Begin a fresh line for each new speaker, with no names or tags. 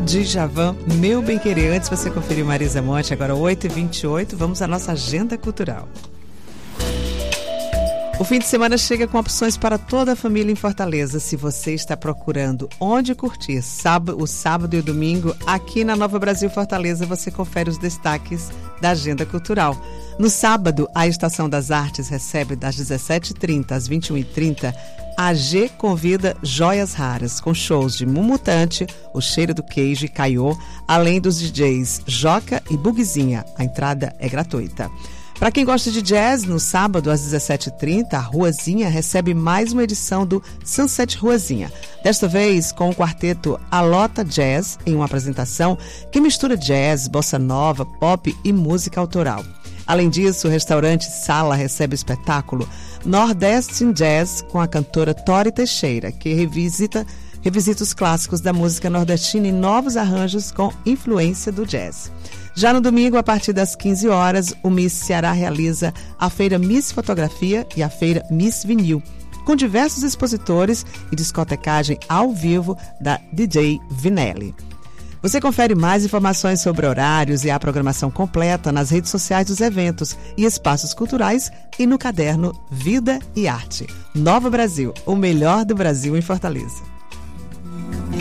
Djavan, Meu Bem Querer. Antes você conferiu Marisa Monte, agora 8h28, vamos à nossa agenda cultural. O fim de semana chega com opções para toda a família em Fortaleza. Se você está procurando onde curtir o sábado e o domingo, aqui na Nova Brasil Fortaleza você confere os destaques da agenda cultural. No sábado, a Estação das Artes recebe das 17h30 às 21h30. A G convida Joias Raras, com shows de Mumutante, O Cheiro do Queijo e Caiô, além dos DJs Joca e Buguizinha. A entrada é gratuita. Para quem gosta de jazz, no sábado, às 17h30, a Ruazinha recebe mais uma edição do Sunset Ruazinha. Desta vez, com o quarteto Alota Jazz, em uma apresentação que mistura jazz, bossa nova, pop e música autoral. Além disso, o restaurante Sala recebe o espetáculo Nordeste Jazz com a cantora Tori Teixeira, que revisita os clássicos da música nordestina em novos arranjos com influência do jazz. Já no domingo, a partir das 15 horas, o Miss Ceará realiza a Feira Miss Fotografia e a Feira Miss Vinil, com diversos expositores e discotecagem ao vivo da DJ Vinelli. Você confere mais informações sobre horários e a programação completa nas redes sociais dos eventos e espaços culturais e no caderno Vida e Arte. Nova Brasil, o melhor do Brasil em Fortaleza.